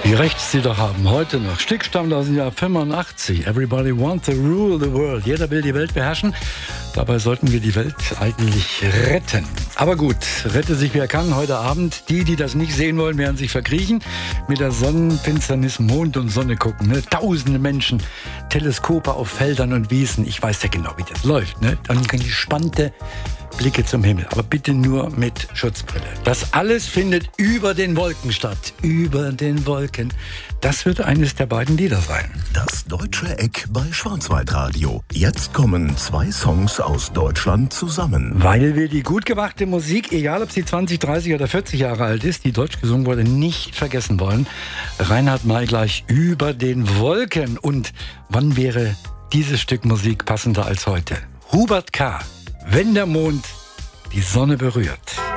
Wie recht sie doch haben. Heute noch. Stück stammt aus dem Jahr 85. Everybody wants to rule the world. Jeder will die Welt beherrschen. Dabei sollten wir die Welt eigentlich retten. Aber gut, rette sich wer kann heute Abend. Die das nicht sehen wollen, werden sich verkriechen. Mit der Sonnenfinsternis, Mond und Sonne gucken. Ne? Tausende Menschen, Teleskope auf Feldern und Wiesen. Ich weiß ja genau, wie das läuft. Ne? Dann gespannte Blicke zum Himmel, aber bitte nur mit Schutzbrille. Das alles findet über den Wolken statt. Über den Wolken. Das wird eines der beiden Lieder sein. Das Deutsche Eck bei Schwarzwaldradio. Jetzt kommen 2 Songs aus Deutschland zusammen. Weil wir die gut gemachte Musik, egal ob sie 20, 30 oder 40 Jahre alt ist, die deutsch gesungen wurde, nicht vergessen wollen. Reinhard May gleich über den Wolken. Und wann wäre dieses Stück Musik passender als heute? Hubert K., wenn der Mond die Sonne berührt.